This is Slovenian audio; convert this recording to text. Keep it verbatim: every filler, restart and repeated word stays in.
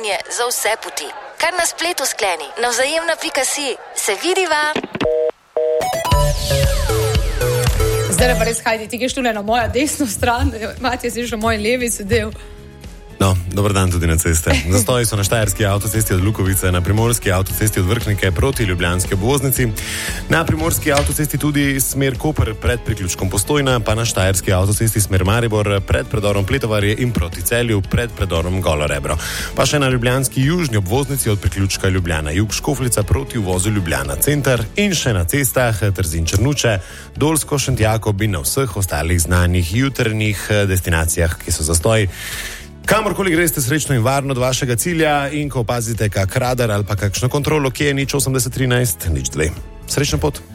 potovanje za vse poti. Kar na spletu skleni, na vzajemna pika si. Se vidiva! Zdaj pa res, Hajdi, ti greš tule na mojo desno stran, Matija si že na moj levi sedel. No, dober dan tudi na ceste. Zastoji so na štajerski avtocesti od Lukovice, na primorski avtocesti od Vrhnike proti ljubljanski obvoznici, na primorski avtocesti tudi smer Koper pred priključkom Postojna, pa na štajerski avtocesti smer Maribor pred predorom Pletovarje in proti Celju pred predorom Golo Rebro. Pa še na ljubljanski južni obvoznici od priključka Ljubljana Jug Škofljica proti uvozu Ljubljana Center in še na cestah Trzin Črnuče, Dolsko Šentjakob in na vseh ostalih znanih jutrnjih destinacijah, ki so zastoji. Kamorkoli greste srečno in varno do vašega cilja in ko opazite kak radar ali pa kakšno kontrolo, ki je nič osemdeset trinajst, nič dve. Srečno pot!